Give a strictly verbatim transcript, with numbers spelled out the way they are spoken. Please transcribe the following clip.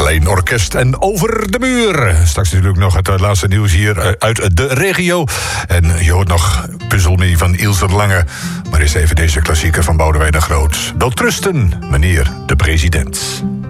Klein orkest en Over de muur. Straks natuurlijk nog het laatste nieuws hier uit de regio. En je hoort nog Puzzel Me van Ilse Lange. Maar eerst even deze klassieker van Boudewijn de Groot. Wel trusten, meneer de president.